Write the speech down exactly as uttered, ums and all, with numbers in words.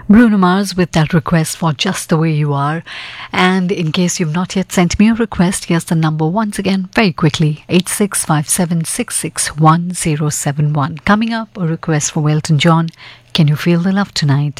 Bruno Mars with that request for Just the Way You Are. And in case you've not yet sent me a request, here's the number once again, very quickly, eight six five seven six six one zero seven one. Coming up, a request for Elton John, Can You Feel the Love Tonight?